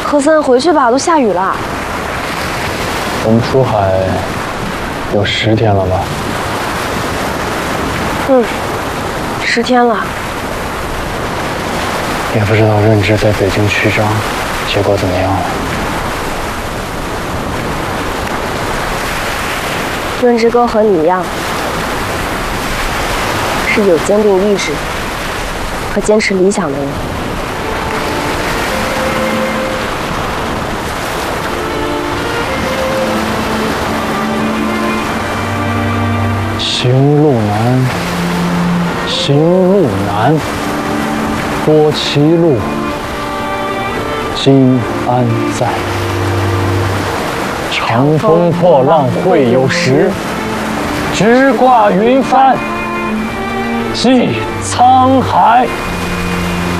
何森，回去吧，都下雨了。 我们出海有10天了吧？ 嗯，10天了。 也不知道润之在北京曲张，结果怎么样了？ 润之哥和你一样，是有坚定意志和坚持理想的人。 行路难，行路难，多歧路，今安在？长风破浪会有时，直挂云帆济沧海。